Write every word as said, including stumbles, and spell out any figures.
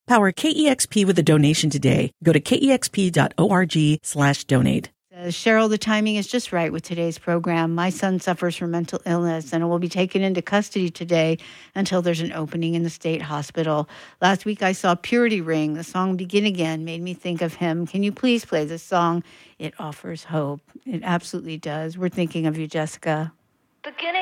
Power K E X P with a donation today. Go to kexp.org slash donate. Uh, Cheryl, the timing is just right with today's program. My son suffers from mental illness and will be taken into custody today until there's an opening in the state hospital. Last week I saw Purity Ring. The song Begin Again made me think of him. Can you please play this song? It offers hope. It absolutely does. We're thinking of you, Jessica. Beginning.